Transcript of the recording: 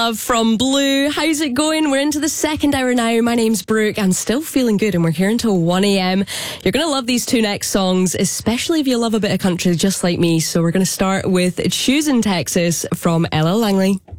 Love from Blue. How's it going? We're into the second hour now. My name's Brooke. I'm still feeling good and we're here until 1am. You're going to love these two next songs, especially if you love a bit of country just like me. So we're going to start with Choosing Texas from LL Langley.